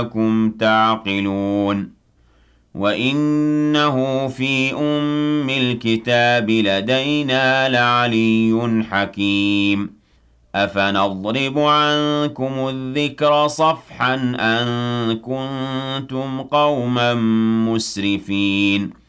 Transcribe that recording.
لعلكم تعقلون وإنه في أم الكتاب لدينا لعلي حكيم أفنضرب عنكم الذكر صفحا أن كنتم قوما مسرفين